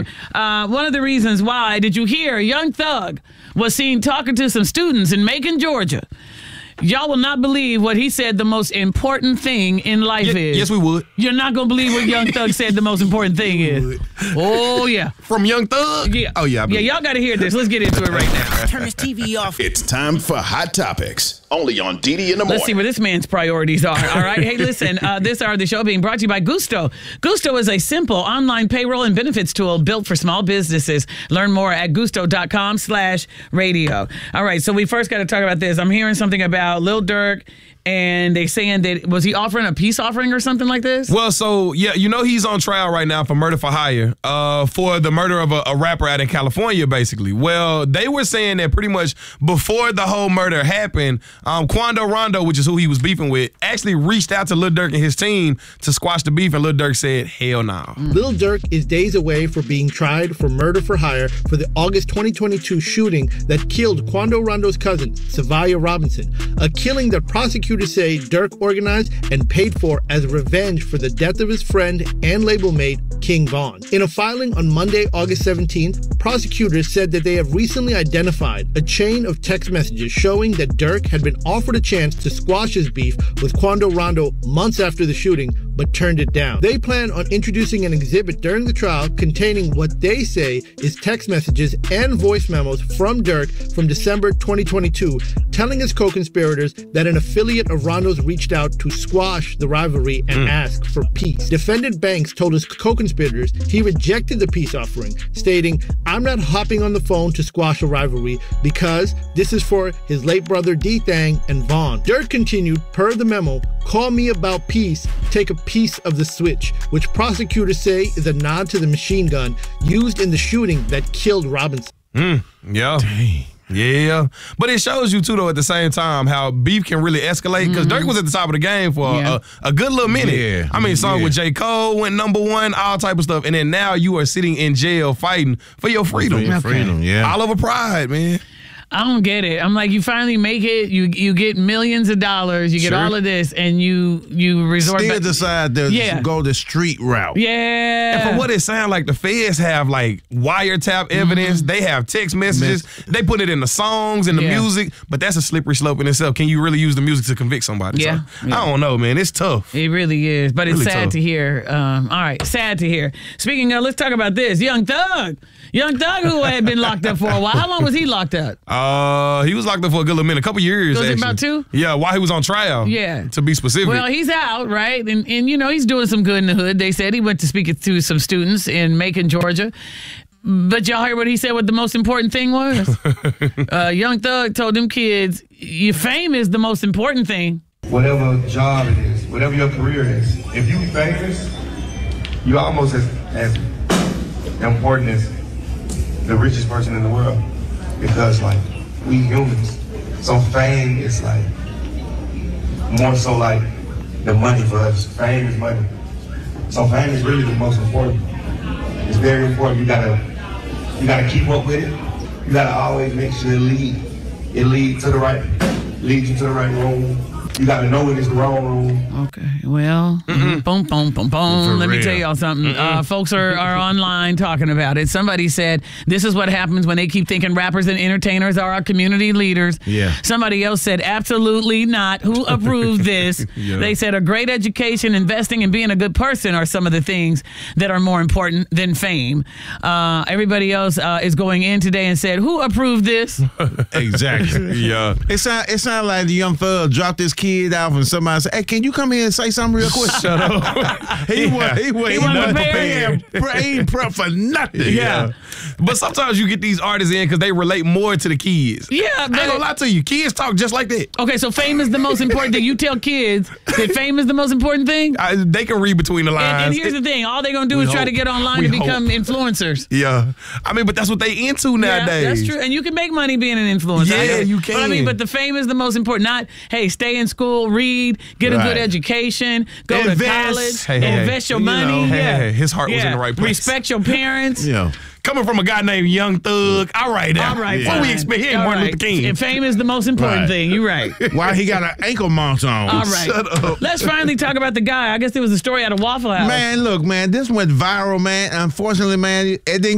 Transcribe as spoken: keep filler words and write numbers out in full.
Uh, one of the reasons why, did you hear Young Thug was seen talking to some students in Macon, Georgia? Y'all will not believe what he said the most important thing in life y- is. Yes, we would. You're not going to believe what Young Thug said the most important thing is. Oh, yeah. From Young Thug? Yeah. Oh, yeah. I yeah, y'all got to hear this. Let's get into it right now. Turn his T V off. It's time for Hot Topics, only on D D in the morning. Let's see where this man's priorities are. All right. Hey, listen, uh, this hour of the show being brought to you by Gusto. Gusto is a simple online payroll and benefits tool built for small businesses. Learn more at gusto.com slash radio. All right. So we first got to talk about this. I'm hearing something about Lil Durk. And they saying that, was he offering a peace offering or something like this? Well, so, yeah, you know he's on trial right now for murder for hire, uh, for the murder of a, a rapper out in California, basically. Well, they were saying that pretty much before the whole murder happened, um, Quando Rondo, which is who he was beefing with, actually reached out to Lil Durk and his team to squash the beef, and Lil Durk said, hell no. Nah. Lil Durk is days away from being tried for murder for hire for the August twenty twenty-two shooting that killed Quando Rondo's cousin, Savaya Robinson, a killing that prosecutors say Durk organized and paid for as revenge for the death of his friend and label mate, King Von. In a filing on Monday, August seventeenth, prosecutors said that they have recently identified a chain of text messages showing that Durk had been offered a chance to squash his beef with Quando Rondo months after the shooting, but turned it down. They plan on introducing an exhibit during the trial containing what they say is text messages and voice memos from Durk from December twenty twenty-two, telling his co-conspirators that an affiliate of Rondo's reached out to squash the rivalry and mm. ask for peace. Defendant Banks told his co-conspirators he rejected the peace offering, stating, "I'm not hopping on the phone to squash a rivalry because this is for his late brother D-Thang and Vaughn." Durk continued, per the memo, "Call me about peace, take a piece of the switch," which prosecutors say is a nod to the machine gun used in the shooting that killed Robinson. Mm, yeah. Dang. Yeah, but it shows you, too, though, at the same time, how beef can really escalate, because mm-hmm. Durk was at the top of the game for yeah. a, a good little minute. Yeah. I mean, song yeah. with J. Cole went number one, all type of stuff, and then now you are sitting in jail fighting for your freedom. For your freedom, okay. yeah. All over pride, man. I don't get it. I'm like, you finally make it, you you get millions of dollars, you get sure. all of this, and you you resort Still back. decide to yeah. go the street route. Yeah. And from what it sounds like, the feds have like wiretap evidence. Mm-hmm. They have text messages. Miss- they put it in the songs and the yeah. music, but that's a slippery slope in itself. Can you really use the music to convict somebody? Yeah. So, yeah. I don't know, man. It's tough. It really is, but it's really sad tough. to hear. Um, all right, sad to hear. Speaking of, let's talk about this. Young Thug. Young Thug, who had been locked up for a while. How long was he locked up? Uh, he was locked up for a good little minute, a couple years. Was actually. it about two? Yeah, while he was on trial. Yeah, to be specific. Well, he's out, right? And and you know he's doing some good in the hood. They said he went to speak to some students in Macon, Georgia. But y'all heard what he said. What the most important thing was? uh, Young Thug told them kids, "Your fame is the most important thing." Whatever job it is, whatever your career is, if you famous, you're almost as as important as the richest person in the world, because like we humans, so fame is like more so like the money for us. Fame is money, so fame is really the most important. It's very important. You gotta you gotta keep up with it. You gotta always make sure it lead it leads to the right leads you to the right room. You got to know when it's the wrong room. Okay, well, mm-hmm. boom, boom, boom, boom. Let real. me tell y'all something. Uh, folks are, are online talking about it. Somebody said, this is what happens when they keep thinking rappers and entertainers are our community leaders. Yeah. Somebody else said, absolutely not. Who approved this? yeah. They said a great education, investing, and being a good person are some of the things that are more important than fame. Uh, everybody else uh, is going in today and said, who approved this? Exactly. yeah. It sound, it sound like the Young Thug dropped his kid out and somebody said, hey, can you come here and say something real quick? Shut up. he yeah. was he was he wasn't prepared. prepared. He ain't prepped for nothing. Yeah. yeah. But sometimes you get these artists in because they relate more to the kids. Yeah. I ain't gonna lie to you. Kids talk just like that. Okay, so fame is the most important thing. You tell kids that fame is the most important thing? I, they can read between the lines. And, and here's the thing. All they're going to do is hope. try to get online we to become hope. influencers. Yeah. I mean, but that's what they into nowadays. Yeah, that's true. And you can make money being an influencer. Yeah, you can. But I mean, but the fame is the most important. Not, hey, stay in school, read, get a right. good education, go invest. to college, hey, hey, invest your you money. Know, hey, yeah. hey, his heart yeah. was in the right place. Respect your parents. Yeah. Coming from a guy named Young Thug. All right, now. All right. Yeah. What we expect here, Martin right. Luther King. And fame is the most important right. thing. You're right. Why he got an ankle mount on? All right. Shut up. Let's finally talk about the guy. I guess there was a story out of Waffle House. Man, look, man, this went viral, man. Unfortunately, man, it didn't